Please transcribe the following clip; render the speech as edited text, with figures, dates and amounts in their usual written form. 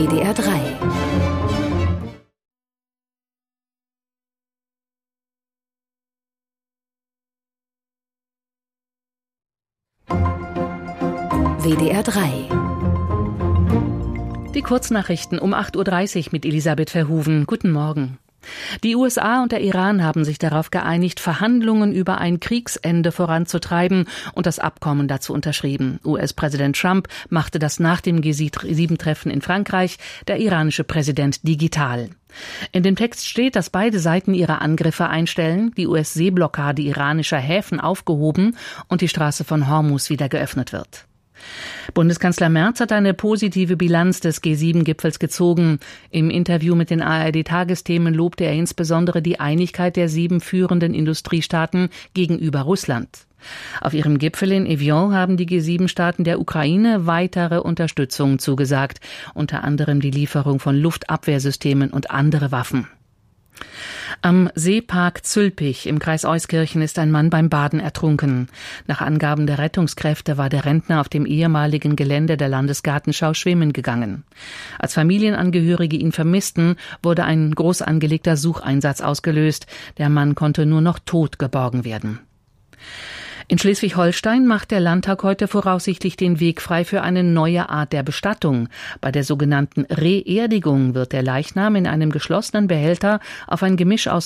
WDR 3. WDR 3. Die Kurznachrichten um 8.30 Uhr mit Elisabeth Verhoeven. Guten Morgen. Die USA und der Iran haben sich darauf geeinigt, Verhandlungen über ein Kriegsende voranzutreiben und das Abkommen dazu unterschrieben. US-Präsident Trump machte das nach dem G7-Treffen in Frankreich, der iranische Präsident digital. In dem Text steht, dass beide Seiten ihre Angriffe einstellen, die US-Seeblockade iranischer Häfen aufgehoben und die Straße von Hormuz wieder geöffnet wird. Bundeskanzler Merz hat eine positive Bilanz des G7-Gipfels gezogen. Im Interview mit den ARD-Tagesthemen lobte er insbesondere die Einigkeit der 7 führenden Industriestaaten gegenüber Russland. Auf ihrem Gipfel in Evian haben die G7-Staaten der Ukraine weitere Unterstützung zugesagt, unter anderem die Lieferung von Luftabwehrsystemen und andere Waffen. Am Seepark Zülpich im Kreis Euskirchen ist ein Mann beim Baden ertrunken. Nach Angaben der Rettungskräfte war der Rentner auf dem ehemaligen Gelände der Landesgartenschau schwimmen gegangen. Als Familienangehörige ihn vermissten, wurde ein groß angelegter Sucheinsatz ausgelöst. Der Mann konnte nur noch tot geborgen werden. In Schleswig-Holstein macht der Landtag heute voraussichtlich den Weg frei für eine neue Art der Bestattung. Bei der sogenannten Reerdigung wird der Leichnam in einem geschlossenen Behälter auf ein Gemisch aus